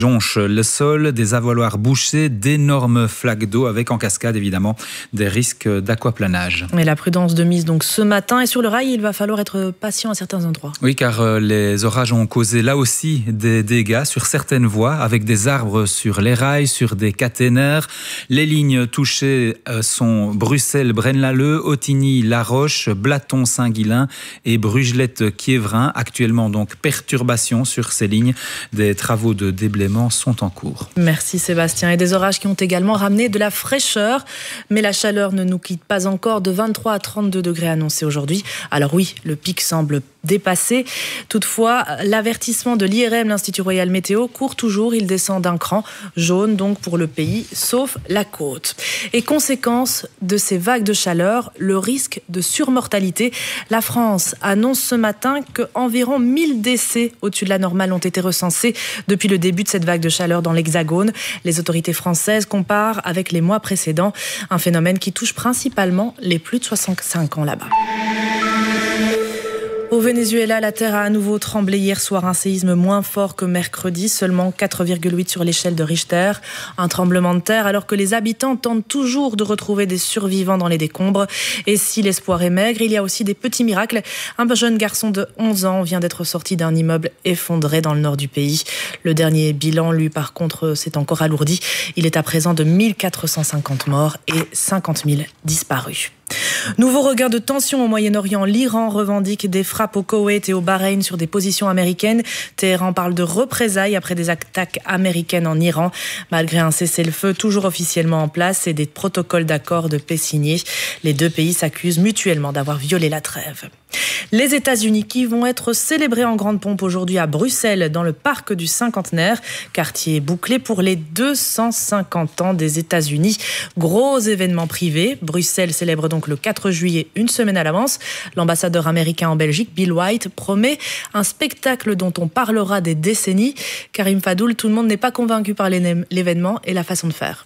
jonchent le sol, des avaloirs bouchés, d'énormes flaques d'eau avec en cascade évidemment des risques d'aquaplanage. Et la prudence de mise donc ce matin, et sur le rail il va falloir être patient à certains endroits. Oui, car les orages ont causé là aussi des dégâts sur certaines voies avec des arbres sur les rails, sur des caténaires. Les lignes touchées sont Bruxelles, Braine-l'Alleud, Ottigny, La Roche, Blaton, Saint-Guilain et Brugelette-Quiévrain. Actuellement donc perturbations sur ces lignes. Des travaux de déblaiement sont en cours. Merci Sébastien. Et des orages qui ont également ramené de la fraîcheur. Mais la chaleur ne nous quitte pas encore, de 23 à 32 degrés annoncés aujourd'hui. Alors oui, le pic semble dépassé. Toutefois, l'avertissement de l'IRM, l'Institut Royal Météo, court toujours. Il descend d'un cran, jaune donc pour le pays, sauf la côte. Et conséquence de ces vagues de chaleur, le risque de surmortalité. La France annonce ce matin qu'environ 1000 décès au-dessus de la normale ont été recensés depuis le début de cette vague de chaleur dans l'Hexagone. Les autorités françaises comparent avec les mois précédents, un phénomène qui touche principalement les plus de 65 ans là-bas. Au Venezuela, la terre a à nouveau tremblé hier soir, un séisme moins fort que mercredi, seulement 4,8 sur l'échelle de Richter. Un tremblement de terre alors que les habitants tentent toujours de retrouver des survivants dans les décombres. Et si l'espoir est maigre, il y a aussi des petits miracles. Un jeune garçon de 11 ans vient d'être sorti d'un immeuble effondré dans le nord du pays. Le dernier bilan, lui, par contre, s'est encore alourdi. Il est à présent de 1450 morts et 50 000 disparus. Nouveau regain de tension au Moyen-Orient. L'Iran revendique des frappes au Koweït et au Bahreïn sur des positions américaines. Téhéran parle de représailles après des attaques américaines en Iran. Malgré un cessez-le-feu toujours officiellement en place et des protocoles d'accord de paix signés, les deux pays s'accusent mutuellement d'avoir violé la trêve. Les États-Unis qui vont être célébrés en grande pompe aujourd'hui à Bruxelles dans le parc du Cinquantenaire, quartier bouclé pour les 250 ans des États-Unis. Gros événement privé. Bruxelles célèbre donc le 4 juillet, une semaine à l'avance. L'ambassadeur américain en Belgique, Bill White, promet un spectacle dont on parlera des décennies. Karim Fadoul, tout le monde n'est pas convaincu par l'événement et la façon de faire.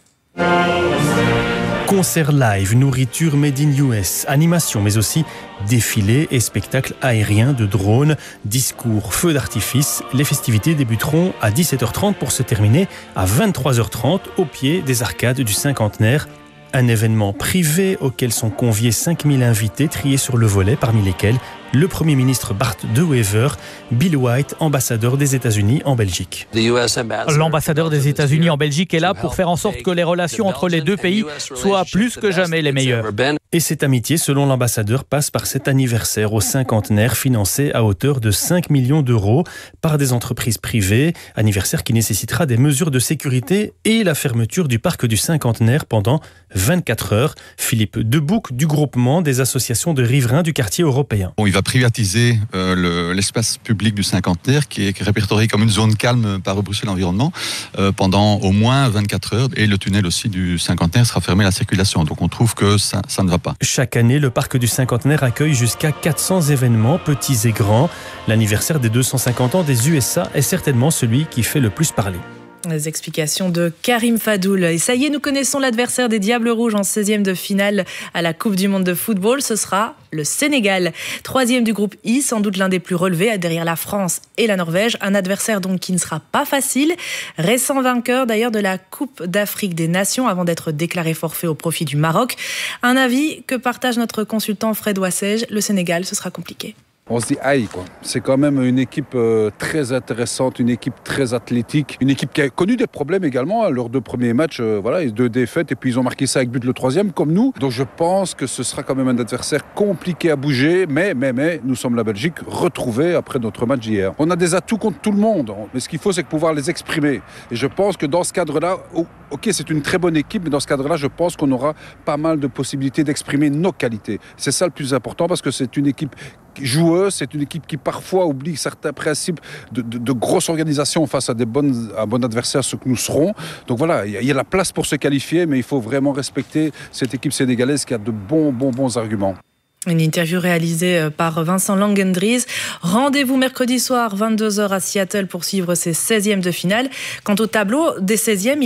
Concerts live, nourriture made in US, animation, mais aussi défilés et spectacles aériens de drones, discours, feux d'artifice. Les festivités débuteront à 17h30 pour se terminer à 23h30 au pied des arcades du Cinquantenaire. Un événement privé auquel sont conviés 5000 invités triés sur le volet, parmi lesquels le Premier ministre Bart De Wever, Bill White, ambassadeur des États-Unis en Belgique. L'ambassadeur des États-Unis en Belgique est là pour faire en sorte que les relations entre les deux pays soient plus que jamais les meilleures. Et cette amitié, selon l'ambassadeur, passe par cet anniversaire au Cinquantenaire financé à hauteur de 5 millions d'euros par des entreprises privées. Anniversaire qui nécessitera des mesures de sécurité et la fermeture du parc du Cinquantenaire pendant 24 heures. Philippe Debouc du groupement des associations de riverains du quartier européen. Il va privatiser l'espace public du Cinquantenaire qui est répertorié comme une zone calme par Bruxelles Environnement pendant au moins 24 heures et le tunnel aussi du Cinquantenaire sera fermé à la circulation. Donc on trouve que ça ne va pas. Chaque année, le parc du Cinquantenaire accueille jusqu'à 400 événements, petits et grands. L'anniversaire des 250 ans des USA est certainement celui qui fait le plus parler. Les explications de Karim Fadoul. Et ça y est, nous connaissons l'adversaire des Diables Rouges en 16e de finale à la Coupe du Monde de football. Ce sera le Sénégal. 3e du groupe I, sans doute l'un des plus relevés, derrière la France et la Norvège. Un adversaire donc qui ne sera pas facile. Récent vainqueur d'ailleurs de la Coupe d'Afrique des Nations avant d'être déclaré forfait au profit du Maroc. Un avis que partage notre consultant Fred Wassège. Le Sénégal, ce sera compliqué. On se dit aïe quoi. C'est quand même une équipe très intéressante, une équipe très athlétique, une équipe qui a connu des problèmes également. Leurs 2 premiers matchs, voilà, 2 défaites et puis ils ont marqué ça avec but le 3e comme nous. Donc je pense que ce sera quand même un adversaire compliqué à bouger, mais nous sommes la Belgique retrouvée après notre match d'hier. On a des atouts contre tout le monde, mais ce qu'il faut c'est pouvoir les exprimer. Et je pense que dans ce cadre-là, ok c'est une très bonne équipe, mais dans ce cadre-là je pense qu'on aura pas mal de possibilités d'exprimer nos qualités. C'est ça le plus important parce que c'est une équipe joueuse, c'est une équipe qui parfois oublie certains principes de grosse organisation face à un bon adversaire, ce que nous serons. Donc voilà, il y a la place pour se qualifier, mais il faut vraiment respecter cette équipe sénégalaise qui a de bons arguments. Une interview réalisée par Vincent Langendries. Rendez-vous mercredi soir, 22h à Seattle pour suivre ces 16e de finale. Quant au tableau des 16e, il est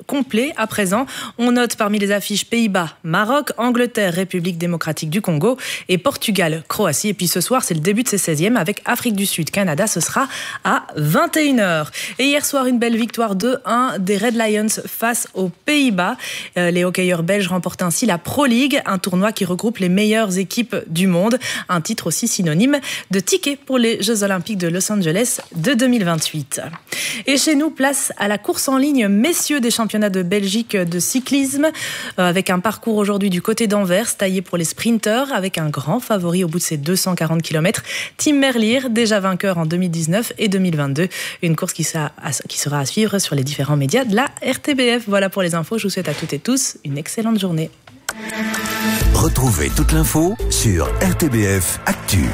complet à présent. On note parmi les affiches Pays-Bas, Maroc, Angleterre, République démocratique du Congo et Portugal, Croatie. Et puis ce soir, c'est le début de ces 16e avec Afrique du Sud, Canada. Ce sera à 21h. Et hier soir, une belle victoire 2-1 des Red Lions face aux Pays-Bas. Les hockeyeurs belges remportent ainsi la Pro League, un tournoi qui regroupe les meilleures équipes du monde. Un titre aussi synonyme de ticket pour les Jeux Olympiques de Los Angeles de 2028. Et chez nous, place à la course en ligne messieurs des championnats de Belgique de cyclisme, avec un parcours aujourd'hui du côté d'Anvers, taillé pour les sprinteurs, avec un grand favori au bout de ces 240 km. Tim Merlier, déjà vainqueur en 2019 et 2022. Une course qui sera à suivre sur les différents médias de la RTBF. Voilà pour les infos. Je vous souhaite à toutes et tous une excellente journée. Retrouvez toute l'info sur RTBF Actu.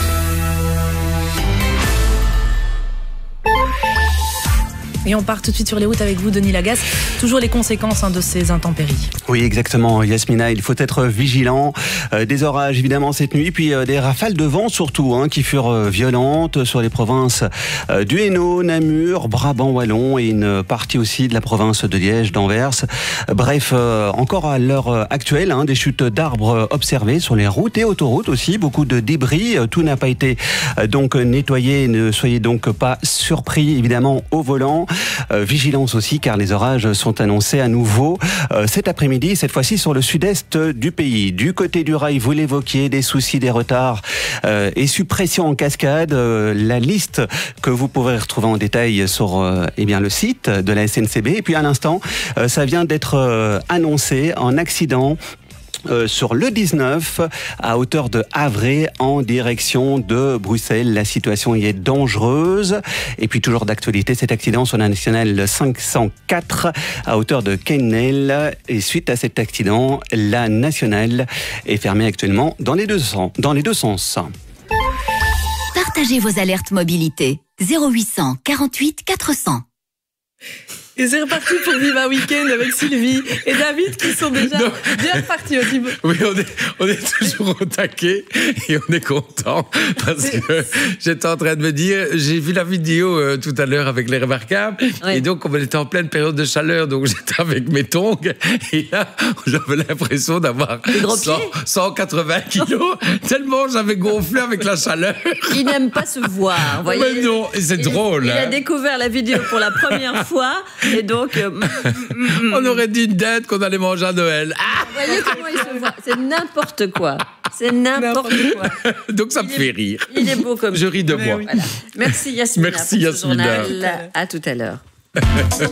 Et on part tout de suite sur les routes avec vous, Denis Lagasse. Toujours les conséquences de ces intempéries. Oui, exactement, Yasmina. Il faut être vigilant. Des orages, évidemment, cette nuit. Puis des rafales de vent, surtout, qui furent violentes sur les provinces du Hainaut, Namur, Brabant Wallon et une partie aussi de la province de Liège, d'Anvers. Bref, encore à l'heure actuelle, des chutes d'arbres observées sur les routes et autoroutes aussi. Beaucoup de débris. Tout n'a pas été donc nettoyé. Ne soyez donc pas surpris, évidemment, au volant. Vigilance aussi car les orages sont annoncés à nouveau cet après-midi, cette fois-ci sur le sud-est du pays. Du côté du rail, vous l'évoquiez, des soucis, des retards et suppressions en cascade. La liste que vous pourrez retrouver en détail sur le site de la SNCB. Et puis à l'instant, ça vient d'être annoncé en accident sur le 19 à hauteur de Havre en direction de Bruxelles. La situation y est dangereuse. Et puis toujours d'actualité, cet accident sur la nationale 504 à hauteur de Kennel. Et suite à cet accident, la nationale est fermée actuellement dans les deux sens. Partagez vos alertes mobilité. 0800 48 400. Et c'est reparti pour Viva Weekend avec Sylvie et David qui sont déjà bien repartis aussi. Oui, on est toujours au taquet et on est content parce que j'étais en train de me dire, j'ai vu la vidéo tout à l'heure avec les Remarquables et donc on était en pleine période de chaleur, donc j'étais avec mes tongs et là j'avais l'impression d'avoir 180 kilos tellement j'avais gonflé avec la chaleur. Il n'aime pas se voir, vous voyez. Mais non, et c'est drôle. Il a découvert la vidéo pour la première fois. Et donc, on aurait dit une dinde qu'on allait manger à Noël. Vous voyez comment il se voit. C'est n'importe quoi. C'est n'importe quoi. Donc ça me fait rire. Il est beau comme je ris de moi. Voilà. Merci Yasmina. Merci Yasmina. À tout à l'heure.